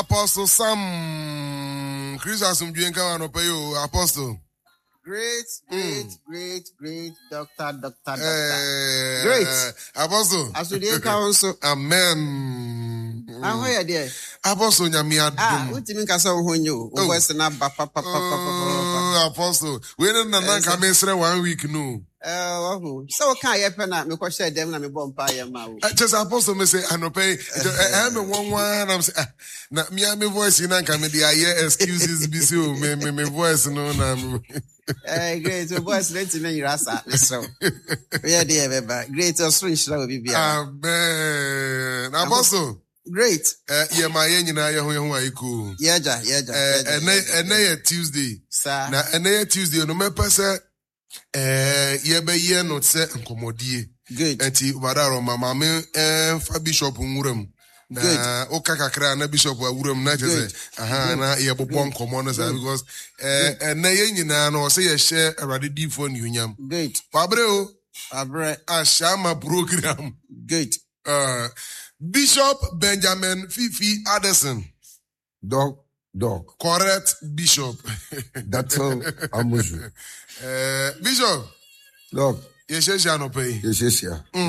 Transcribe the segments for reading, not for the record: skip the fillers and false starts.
Apostle Sam Chris Asumdue Nkamano Peyo Apostle. Great doctor. Great. Apostle. Asudie Council. Amen. How are you? Apostle Nyamia. What do you mean Kasa Honyo? Voice na papa. Apostle. We don't know come in 1 week no. So can you pena me question them na me bomb pa ma. Just Apostle me say anope I am one I'm say na me voice na come dey hear excuses be so me voice no na. Great so voice let me you rasa so. Where dey beba great so nshira obi bia. Amen. Apostle. Great. Yeah, my nyina ye ho ayiku. Yeah. Ene Tuesday. Sir. Na ene Tuesday no me pese ye be ye no se nkomodie. Good. Enti wadaro mama me fa bishop nwuram. Na o kakakra na bishop awuram na jese. Aha na ye bobon nkomo no sa because ene ye nyina no se ye share awade difo ni unyam. Good. Wabre o. Abre. Ashama program. Good. Bishop Benjamin Fifi Addison. Dog. Correct, Bishop. That's all I'm with. Bishop. Dog. Yes, no pay. Yes.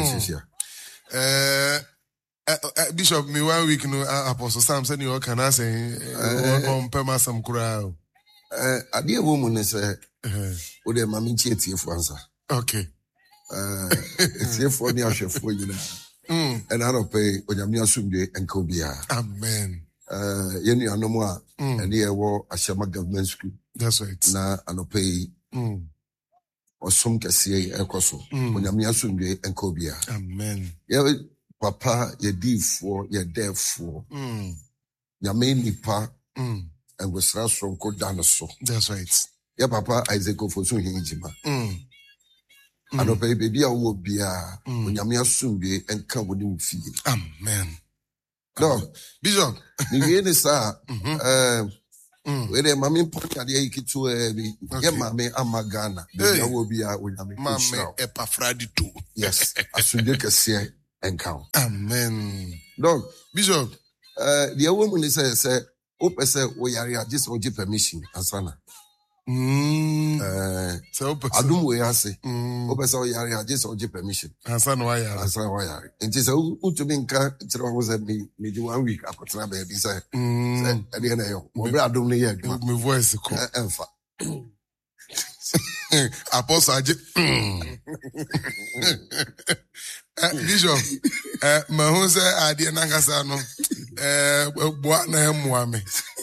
Bishop, me 1 week no Apostle Sam said you can I say on Pema some crowd. A dear woman is with a mammy chetty for answer. Okay. It's here for the usher for you now. And I don't pay when I'm near Sunday and Kobia. Amen. Yenny Anomoa and here war a Shama government school. That's right. Na I don't pay or some Cassia Ecoso when I'm near Sunday and Kobia. Amen. Yeah, Papa, you're deep for, you're there for. You're mainly pa and was last from Kodanaso. That's right. Yeah, Papa, Isaac for so hijima. I don't pay baby, I will be when you're soon be and come with him fee. Amen. No, Bishop. the end is where the mammy put at the Aki to yeah, mammy, I'm a Ghana. There will be a with Mammy Epafradi too. Yes, I should make a say and count. Amen. Dog, Bishop. The woman is say, Open say, we are just for permission, Asana. So I don't wear say. Open say, we are just for permission. Asana why. And just who to me, was at me 1 week. I could try baby say, at the end of your, I don't hear my voice. Apostle Bishop, my say I didn't know. What na muame.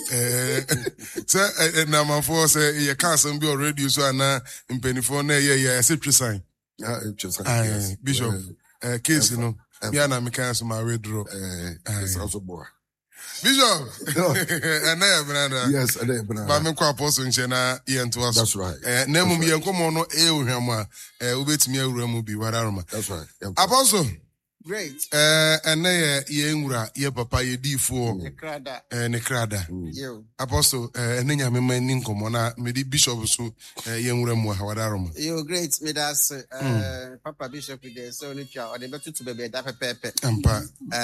Say number 4 say you can't be already so na impenifo na ye secret sign. Bishop, case no. Me na me can so my withdraw. It's also boy. Bishop, and I brother. Yes, I am brother. But me kwa apostle nchena ye nto aso. That's right. Na mum ye nkomo no ohwam a ubetimi awura mu bi wadaroma. That's right. Apostle. Great. And ye nwura ye papa ye difo. Nekrada. Yo. Apostle enya me mani nkomo na me di bishop so ye nwura mu wadaroma. Yo great me das Papa Bishop dey so ni twa o dey betu to bebe da pepepe. Ampa.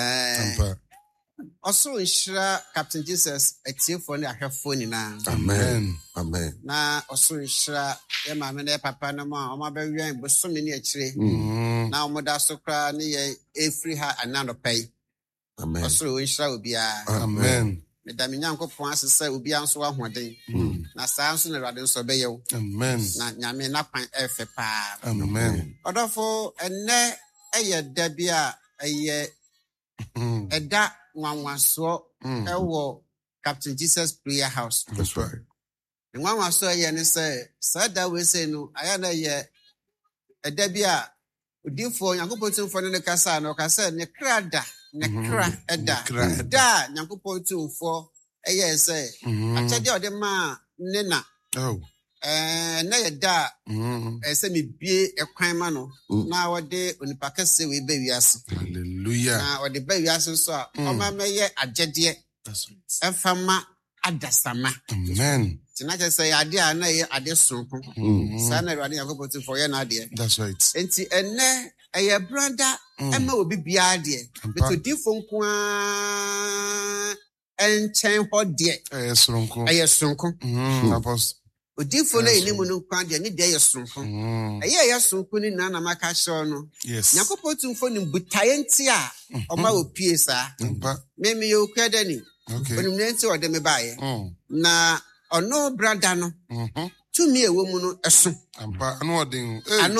Also nshira Captain Jesus etiefo ne ahwefo nyina. Amen. Na also nshira ye maame na papa na ma o ma ba wian bosomi ne akire. Na o moda so kra ne ye efri ha ananopai. Amen. Also nshira obi a. Amen. Me da me nyankopon asesa obi anso ahoden. Na saa nso na Awurade nso beyew. Amen. Na nyame na kwan efe pa. Amen. Odofo enne eye da bia eye eda nwanwaso ewo Captain Jesus Prayer House. That's right. Nwanwaso ye ne say sada we say no aya na ye eda bia odifo Nyankopon tumfo ne kasa na kasa ne krada ne kra eda da Nyankopon tumfo eye say achede ode ma ne na na ye da say me bie ekwan ma no na wode onipa kase we ba wiase. Hallelujah. Na wode ba wiase so a o ma meye agede. That's right. Efama adasama. Amen. Tina je say ade a na ye ade sonko. Sa na Awurade Yakobot for ye na ade. That's right. Enti enne eye brother ema obi bia ade. Beto difo nko a enchen ho de Sonko. aye sonko Apostle. odifo na enimu no kwan de ne de aye sonko aye sonko ni na maka show no Yes. Nyankopɔn tumfo ni butaye nti a ɔma opie saa me yo kwada ni onim ne nti ɔde me baaye na ɔno brada no tumi ewo mu no ɛso ampa ano odin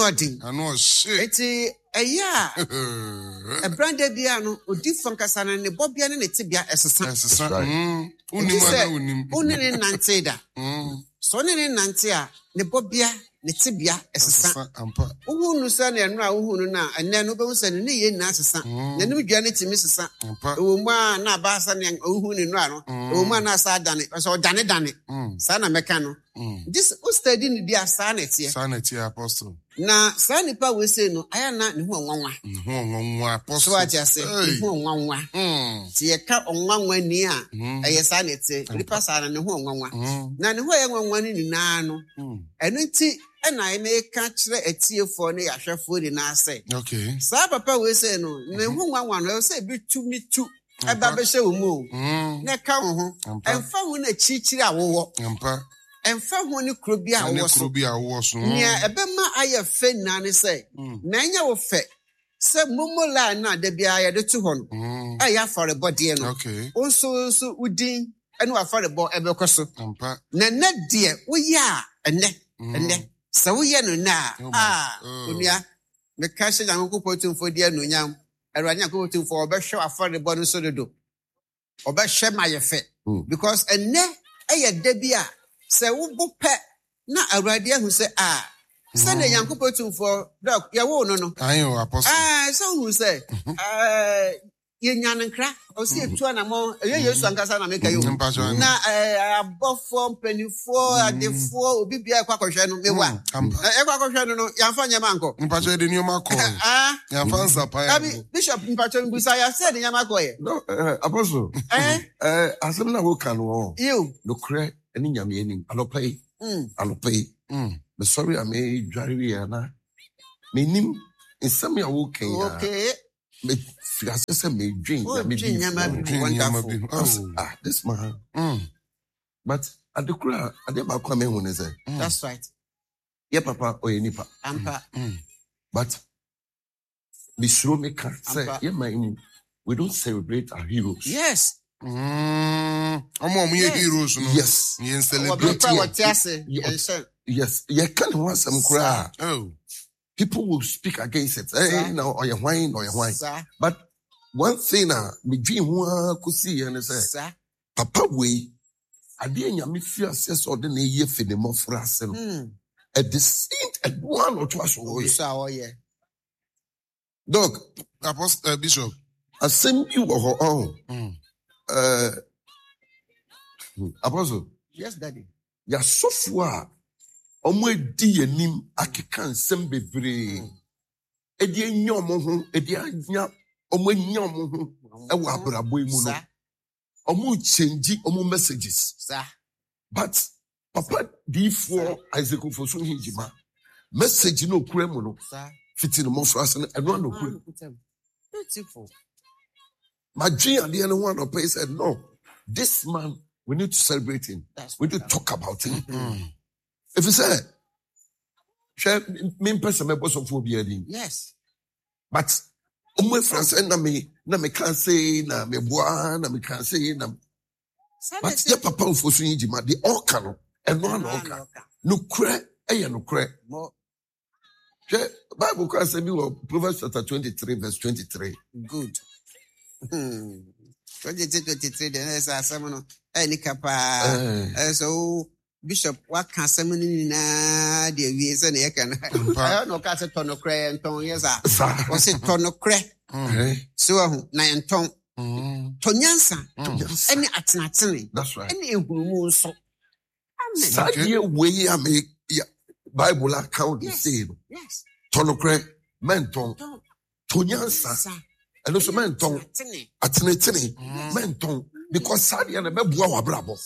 eti eya brada bia no odifo nkasa na ne bobia ne tibia ɛsesa unim nante da so ne nante a ne bobia ne tibia ɛsesa uhunu sa na enu a uhunu na enne no be husa ne ye na asesa na nim dua ne timi sesa o mu a na ba sa ne uhunu no ano o mu na sa dane so dane sa na meka no this study ni dia sa na tie apostle na sa nipa we say no aya na ne ho nwanwa apostle so atia say ne ho nwanwa ti ye ka nwanwa ni a eye sa na tie nipa sa na ne ho nwanwa na ne ho ye nwanwa ni na no enu nti na eme ka kire atiefo ne yahwefo di na ase okay sa papa we say no ne ho nwanwa no say bi tu eba be hye wo mu ne ka ho emfa ho na chichiri awowo emfa ho ne kuro bi awowo so nia ebe ma aye fe na ne say na nya wo fe se momola na da bia ye de tu ho no aya for body no okay so udin ene wa for bo ebe koso na ne de wo ya ene sa wo ye no na onua me ka hye Nyankopɔn tumfo de anunyam Awurade Nyankopɔn tumfo obehwe afore bo no so dodo obehwe ma ye fe because ene eye da bia se wo bo pe na Awurade ahu se se na Nyankopɔn tumfo dok ye wo no ayo apostle so hu se ye nyankra o se etu na mo ye Yesu ankasa na meka yo na abofo mpanifo adefo obi bia kwakohwe no mewa kwakohwe no yamfa nyama anko mpacho de nyama ko yamfa nsapa abi bishop mpacho ngusa ya se de nyama ko ye no apostle asem na wo kan wo you no kre eni nyame eni alopai me sorry am dware ya na menim nsem ya wo kan ya okay me fiase se me dream nyama be wonderful this man but adekura adeba kwa me hu say that's right ye papa oyenipa ampa but be sure me can say ye man we don't celebrate our heroes yes ye heroes no yes ye celebrate yes ye can want some cry people will speak against it. Hey, now or your wine. But one thing me dream one could see and say, Papa way, I didn't me fear says or the year for the more for us. At the same at one or two dog, Apostle Bishop. I send you her own. Apostle. Yes, Daddy. Ya so far. Omo edi enim akeka nsem bebre edi enya omo ho edi anya omo enya omo ho e wa abrabo imu no omo change omo messages but papa D4 Isaac Ofosu Hijima message no kura mu no fiti no mo frase no eno no kura beautiful my dream at the end one of place said no this man we need to celebrate him. We need to talk about him. If you say, me person me boss of phobia din. Yes. But umwe France na me can't say na me boa na me can't say na. But your papa of Fosu Yijima the all can and no all no cre no cre. Bible can say me Proverbs chapter 23 verse 23. Good. 23 then is asem any kapa so Bishop, what can someone in the reason you can? I don't know, cast a ton of cray and ton, yes, was it ton of cray? So, nine ton, Tonyansa, any at Natani. That's right. Any who so. Sadly, way I make Bible account the same. Yes. Ton of cray, menton, Tonyansa, and also menton, Atinetini, menton, because Sadly and a Bebua bravo.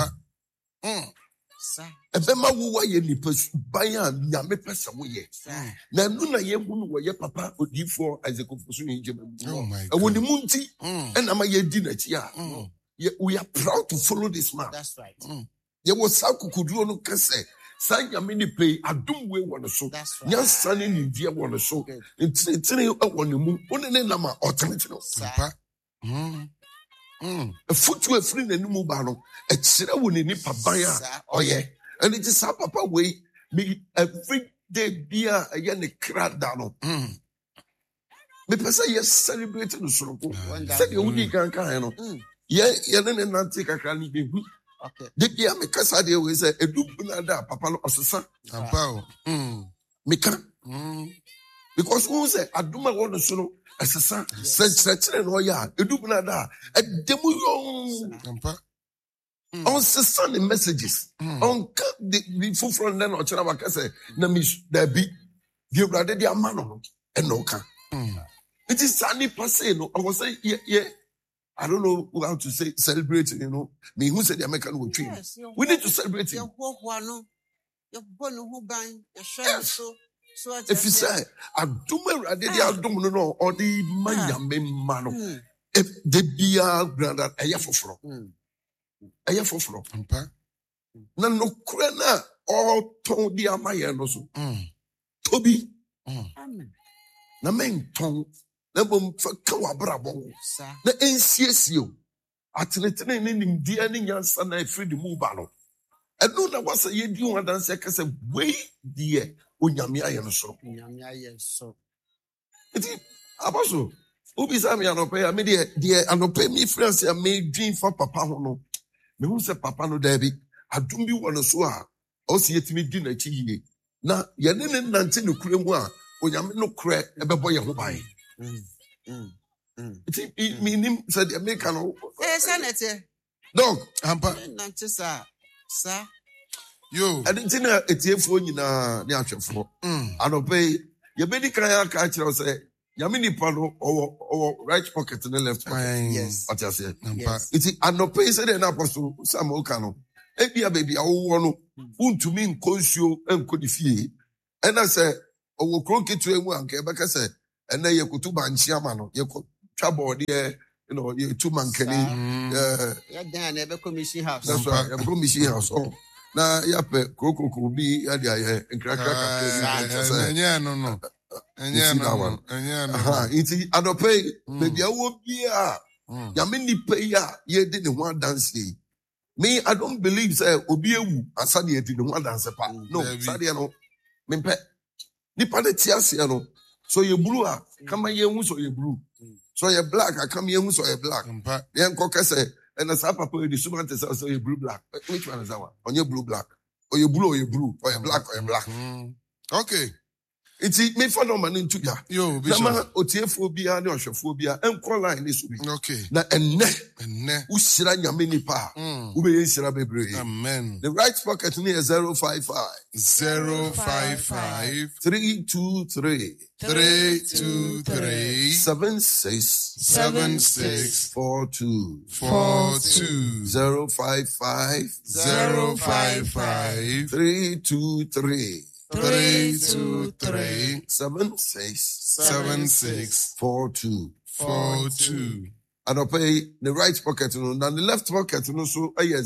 Ebema wo ye nipa ban ya me pesa wo ye na nu na ye hunu wo ye papa odifo Isaac Ofosu Hijima e woni munti e na ma ye di na chi a we are proud to follow this man. That's right. There was a kukuduro no kese. San yamini pay adum we wana so. That's right. Nyan sani ni dia wana so. Good. Intini wana mu. One ne nama alternative no. Sir. A foot we free ne numu bano. A chira wuni ni pabaya. Sir. Oh yeah. And it is a papa way. Me every day beer a yane crowd down. Me pesa yes celebrating the soroko. Said you uni kan no. Yeah, ne nanti kakra ni behu. Okay. De bia me kasa de we say edu bunada papa no osesa. Ampa. Me kan. Because who say aduma won so no esesa. Senchire no ya edu bunada. Edemu yo. Ampa. On send the messages. On cut the full front then or chana say na me there be the brother the amano and no can. It is sunny passe no. I was say yeah. I don't know how to say celebrate, Me who said the American will treat. Yes, We need to celebrate him. Yes. If you say aduma radedi adum no or the manya mano. If they be a brother ayafofro. Ayafofro. Ampa. Na no krena all ton di amaya no so. Toby. Amen. Na men ton na bom fa kawabra bon. Sir. Na NCSO atenetene ne nimdia ne nyansa na free the move no eno na wasa ye di ho adanse ka se we die onyame aye no so Nyame aye so. enti abaso obi sa me anope ya me de anope mi friends ya me dream for papa ho no me hu se papa no da bi adum bi wo no so a o se yetimi di na chi yie na ye ne nante ne kure mu a onyame no kure ebebo ye ho bai. It meaning said the American. Senator. Dog, Ampa. Nanti sir. Yo. I didn't know it's here for you na the action for. I don't pay. You better can't catch or say, Yamini Palo or right pocket in the left pocket. Yes. What I said. Yes. It's I no pay said an apostle, some Okano. Ebia baby, I want to mean Consio and Codifie. And I said, oh, croak it to a one, Quebec said, and then you could two man Chiamano, you could trouble there, you two man can. Yeah, then never commission house. That's right, a commission house. Oh, now, yape, Coco could be at the and crack. No. It's I don't pay, maybe I won't be a Yamini pay ye didn't want dance. Me, I don't believe, say, Obiu, and Sadia didn't want dance. No, Sadia no, Mimpe. Nipa de tiasiano. So you blue, come here, so you blue. So you black, I come here, so you black. Then Coca say, and the Sapa the Suman so you blue black. Which one is that one? On your blue black. Or you blue, or you blue, or you black, or you black. Okay. It's me for no man into ya. Yo, Bishop. Otiephobia, no phobia, and call line this week. Okay. Na and ne. Usiranya mini pa. Ube sira bebre. Amen. The right pocket near 055 055 323 323 76 42 055 323 76 42. And I'll pay the right pocket and the left pocket so 050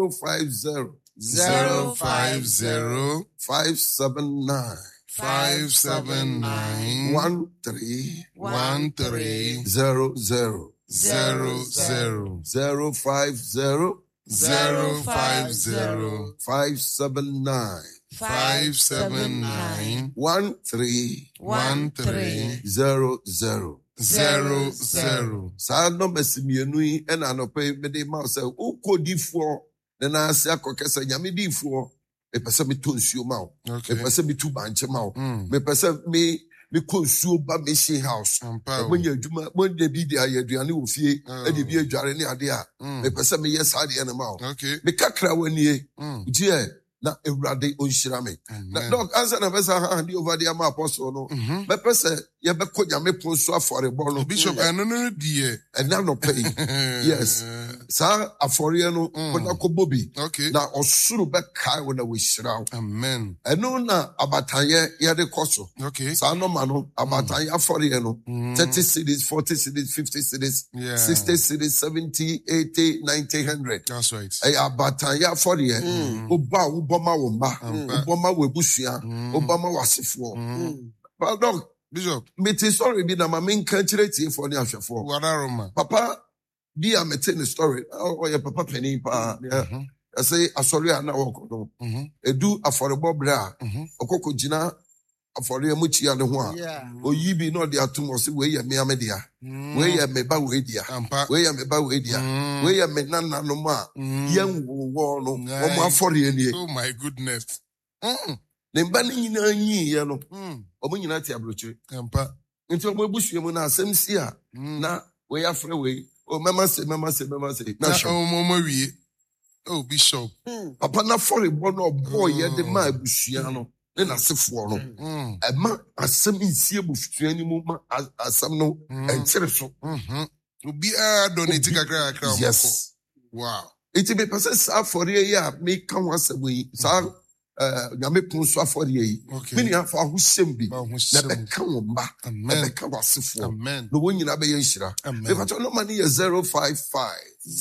579 13 00 050 579 13 00. Sa number simienu yi na no pay me dey ma say ukodifo na ase akokesa nyame difo e pese me to nsuo ma o e pese me tu banche ma o me pese me ko nsuo ba mission house monya adwuma monya bi dia ye aduane wo fie e de bi adware ne ade a me pese me yes ade na ma o me kakra wani e je na Ewurade onhyira me. Na Amen. dog answer na pesa hand over the ama apostle no. Me pese ye be ko nyame pon so afɔrebɔ no. Bishop, I don't know the Ɛna no pay. Yes. Saa afɔre no kona ko bobi. Okay. Na ɔsoro bɛkae wo na wɔhyira wo. Amen. Ɛno na abatayɛ yɛde kɔ so. Okay. Saa nɔma no abatayɛ afɔre no 30 cities, 40 cities, 50 cities, Yeah. 60 cities, 70, 80, 90, 100. That's right. Ɛyɛ abatayɛ afɔre. Woba wobɔma wo mba, wobɔma wo abusua, wobɔma wo asefoɔ. But dog, Bishop, mete story bi na ma menka kyerɛ tiefoɔ ne ahwɛfoɔ. Wadaroma. Papa bi a mete ne story, ɔyɛ papa panin paa. Ɛsɛ asɔre a na wɔkɔ no. Edu afɔrebɔ bere a ɔkɔkɔ gyina afɔre mu kyia ne ho a oyi bi na ɔde atom ɔse wei yɛ me dea. Wei yɛ me ba wei dea. Ampa. Wei yɛ me ba wei dea. Wei yɛ me nananom a yɛnwowɔ no wɔn afɔre nie. Oh my goodness. Ne mba ne nyinaa nyiiɛ no ɔmo nyinaa te aburokyire. Ampa. Nti ɔmo abusua mu na asɛm si a na wei afrɛ wei o mɛma se na hwɛ. Wie. Oh, Bishop. Papa na afɔrebɔ no ɔbɔɔ yɛ de ma abusua no ne n'asefoɔ no. Ɛma asɛm nsi abusua no mu ma asɛm no ɛnkyere so. Obiara donate kakra. Yes. Wow. Iti mepɛ sɛ saa afɔre yi a meka ho asɛm yi saa nyame pon so afɔre yi Okay. me nua fa ahohyɛm bi Ba ho na hyɛm. bɛka wo mba na Amen. bɛka w'asefoɔ Amen. na wɔn nyinaa bɛyɛ nhyira. Amen. Mefatɔ nɔma no yɛ 055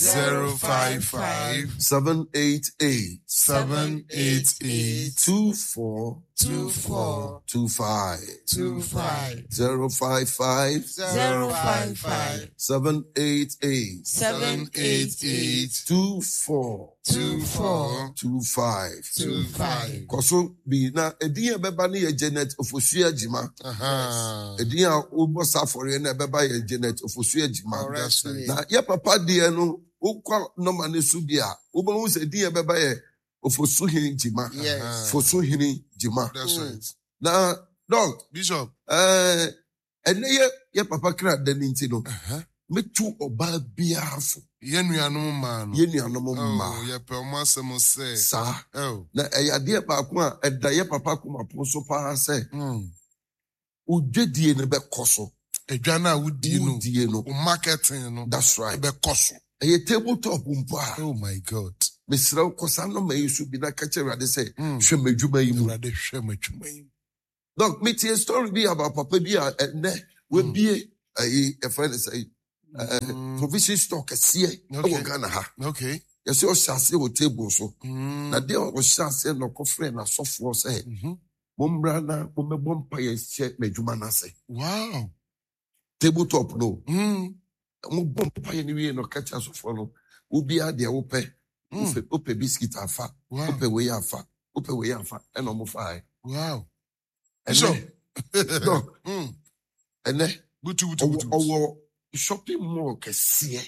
055 788 788 24 24 25 25 055 055 788 788 24 24 25 25 Kɔso bi na edin a ɛbɛba no yɛ Janet Ofosua Jima. Aha. Edin a wobɔ saa afɔre no ɛbɛba yɛ Janet Ofosua Jima. That's right. Na yɛ papa deɛ no wokɔ nɔma no so bi a wobɛhu sɛ edin a ɛbɛba yɛ Ofosuhene Jima. Yes. Fosuhene Jima. That's right. Na dog Bishop. ɛnɛ yɛ papa kra da ne nti no Uh-huh. metu ɔbaa biara fo Yenuanom man. yɛ nuanom Oh, mmaa yɛpɛ ɔmo asɛm sɛ. saa. Oh. Na ɛyɛ adeɛ baako a ɛda yɛ papa komapon so paa sɛ odwadie no bɛkɔ so. Edwa na wudie no. Wodie no. O marketing no. That's right. Ɛbɛkɔ so. Ɛyɛ tabletop mpo a Oh my God. mesrɛ wo kɔ saa nɔma yi so bi na ka kyerɛ Awurade sɛ hwɛ m'adwuma yi mu. Awurade hwɛ m'adwuma yi. Dɔk metie story bi about papa bi a ɛnnɛ wabie ɛfrɛ ne sɛ provision store kɛseɛ Okay. ɛwɔ Ghana ha. Okay. Yɛsɛ ɔhyɛ aseɛ wɔ table so. Na deɛ a ɔhyɛ aseɛ na ɔkɔfrɛ n'asɔfoɔ sɛ mommra na mommɛbɔ mpaeɛ hyɛ m'adwuma no ase. Wow. Tabletop no. Mobɔ mpaeɛ no wie na ɔka kyerɛ asɔfoɔ no wobiara deɛ wopɛ. Wopɛ biscuit afa. Wow. Wopɛ wei afa. Wopɛ wei afa. Ɛna ɔmo fae. Wow. Ɛnɛ dɔk ɛnɛ Butu. ɔwɔ shopping mall kɛseɛ.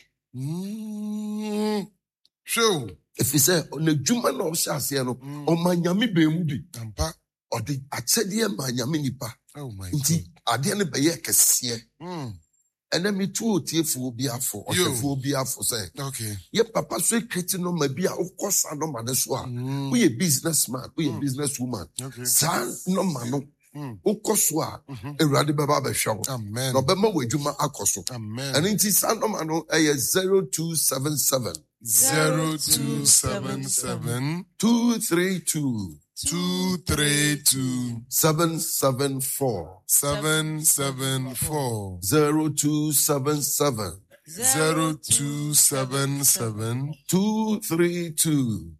Show. Ɛfiri sɛ n'adwuma na ɔhyɛ aseɛ no ɔma nyame bɛn mu bi. Ampa. Ɔde akyɛdeɛ ma nyame nipa. Oh my Nti adeɛ no bɛyɛ kɛseɛ. God. Ɛnɛ metu otiefoɔ bi afo, ɔhwɛfoɔ bi afo sɛ Okay. yɛ papa so ekreti nɔma bi a wokɔ saa nɔma no so a woyɛ businessman, woyɛ businesswoman. Okay. Saa nɔma no wokɔ so a Awurade bɛba abɛhwɛ wo. Amen. Na ɔbɛma w'adwuma akɔ so. Amen. Ɛno nti saa nɔma no ɛyɛ 0277 0277 232 232 774 774 0277 0277 232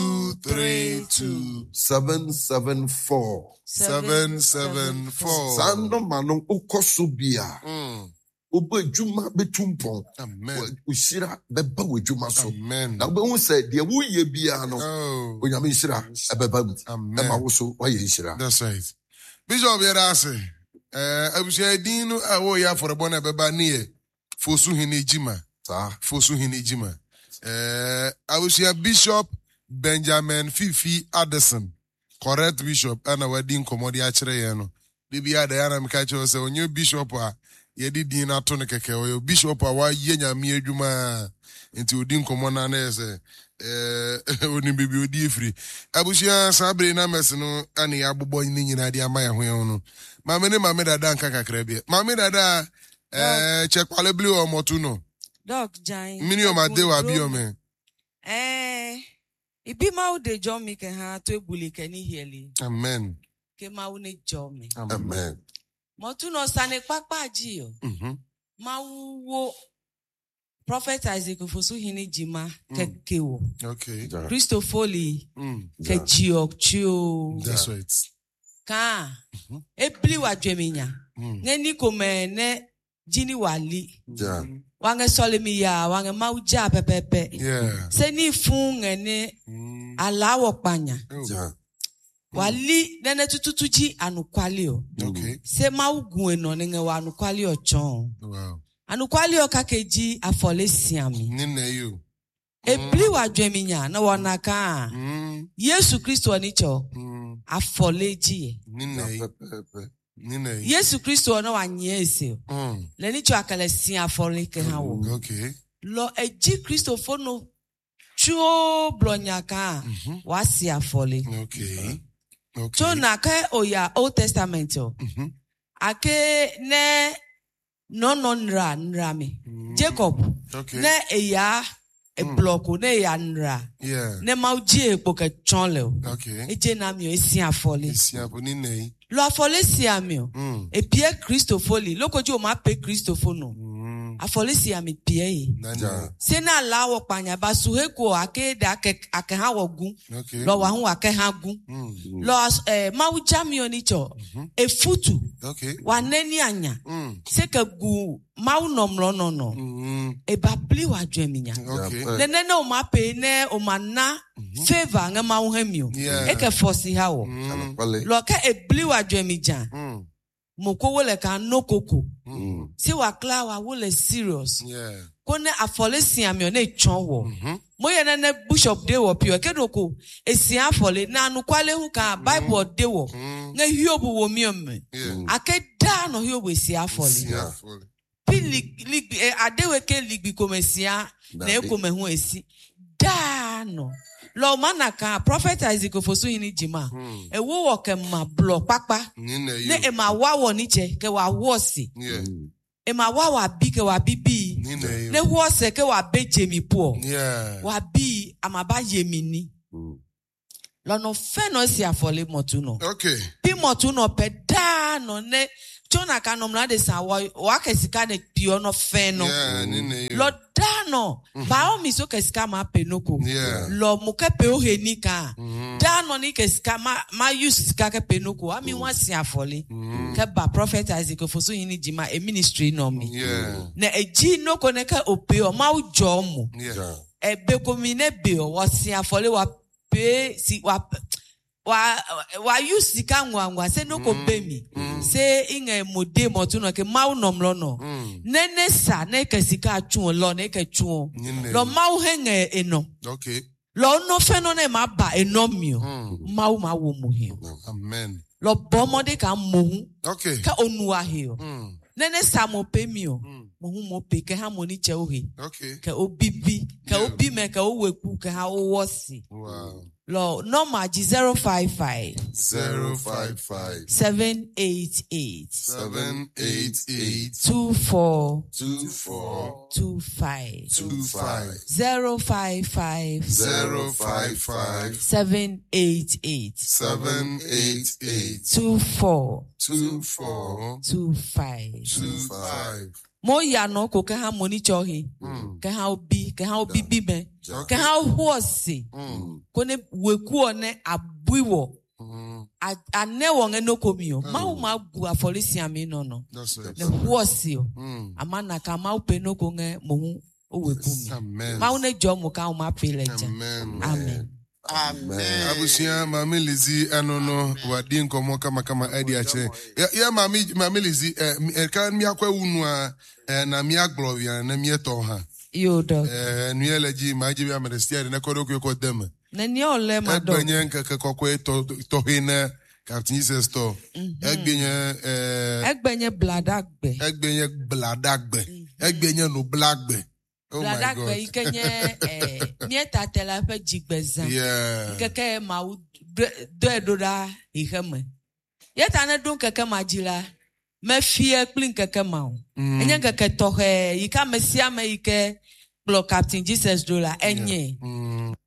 232 774 774. saa nɔma no wokɔ so bi a wobɔ adwuma bɛtu mpɔn. Amen. Wohyira bɛba w'adwuma so. Amen. Na wobɛhu sɛ deɛ woyɛ biara no Oh, onyame nhyira ɛbɛba mu. Amen. Ɛma wo so woayɛ nhyira. That's right. Bishop Yerase, abusua din no a wo ya afɔrebɔ na bɛba ne yɛ Fosuhene Jima. Saa. Fosuhene Jima. Abusua Bishop Benjamin Fifi Addison. Correct Bishop ana wadi nkɔmmɔ de akyerɛ yɛn no. Bibi ada ya na meka kyerɛ sɛ onye bishop a yɛde din no ato no kɛkɛ ɔyɛ bishop a wayɛ nyame adwuma nti odi nkɔmmɔ no anɛ sɛ onim bibi odi efiri abusua saa bere na mɛs no ane yɛabobɔ ne nyinaa de ama yɛ ho yɛn no maame ne maame dada nka kakra bi maame dada chekwale bli o motu no dog giant mini o made wa bi o me ibi ma o de jo mi ke ha to ebuli ke ni hieli amen ke ma o ne jo mi Amen. motu no sane papa ji o ma wo prophet Isaac Ofosu hini jima ke wo okay Christopher ke jio chio that's right ka ebli wa dweminya ngeni komene jini wali Yeah. wange solemi ya wange mauja pepepe yeah se ni fun ngene alawo panya Yeah. wali nene tututuji anukwali o okay se maugun eno nge wa anukwali o chon wow anukwali o kakeji afole siami nne you ebli wa dweminya na wonaka Yesu Kristo ni cho afole ji nne Yesu Kristo na wanyese le ni cho akale si afole ke ha wo okay lo eji Kristo no chuo blonyaka wasi afole okay okay so na ka oya Old Testament o ake ne no nra me Jacob okay ne eya e bloko ne ya nra yeah ne mauji epo ke chonle o okay eje na mi o esi afole siapo nne lo afole si ami o e pie Christopher lokoji o ma pe Christopher no afole si ami pie nanya se na lawo panya ba suheko ake da ake ha wogun okay lo wa hu ake ha gun lo mauja mi oni cho e futu okay wa neni anya se ka gu mau nomlo no e ba pli wa dweminya okay nene o ma pe ne o mana favor nga mau hemio Yeah. e ka force ha wo Wale. lo ka e pli wa dwemija moko wole ka no koko se wa kla wa wole serious yeah kone afole siamio na echon wo moye na bishop de wo pio kedoko esia afole na anu kwale hu ka bible de wo na hiobu wo miome yeah akeda no hiobu esia afole yeah lig adewe ke ligbi komesia na ekome hu esi da no lo manaka prophet Isaac Ofosu hini jima ewo wo ke ma blo papa nne ne you e ma wawo ni che ke wa wosi yeah e ma wawa bi ke wa bibi nne ne you wose ke wa bejemi po yeah wa bi amaba yemini lo no fe no si afole motu no okay pi motu no peda no ne chona ka no mra de sa wa kesika ne pio no fe no yeah nne you lo da no ba o mi so kesika ma penoko yeah lo mu ke pe o heni ka da no ni kesika ma use ka ke penoko ami wa si afole ke ba prophet Isaac Ofosu hini jima e ministry no mi yeah na eji no ko ne ka ope o ma ujo mu yeah ebe komi ne be o si afole wa pe si wa use ka ngwa se no ko be mi se inge mode motu no ke mau nomlo no nene sa ne ke sika tun lo ne ke tun lo mau henge eno okay lo no fe no ne ma ba eno mi o mau ma wo mu hi amen lo bomode ka mo okay ka onu ahi o nene sa mo pe mi o mo pe ke ha mo ni che o hi okay ke obibi ke obi me ke oweku ke ha o wosi wow lo number 055 055 788 788 24 24 25 25 055 055 788 788 24 24 25 25 mo ya no ko ke ha moni chohi ke ha obi bi me ke ha hosi ko ne weku one abuiwo ane won enokomi o ma ma gu afolisi ami no that's it ne hosi o amana ka ma upe no ko nge mo hu o weku mi amen ma une jo mo ka o ma peleja amen amen Amen. abusia mami lizi anono wadi nkomo kama edi ache ya mami lizi kan mi akwa unu a na mi agblovia na mi eto ha yo do nu eleji ma jibi amestia na kodo ko dem na ni ole ma do agbenye nka kokwe to hina Captain Jesus store. Egbenye bladagbe. Egbenye bladagbe. Egbenye no blackbe. Oh my Bladagbe God. ikenye mieta tela pe jigbezan. Yeah. Keke ma do edoda iheme. Yeta ne dun keke majila. Me fie clean keke ma. Enye keke tohe ika mesia me ike Captain Jesus dola enye.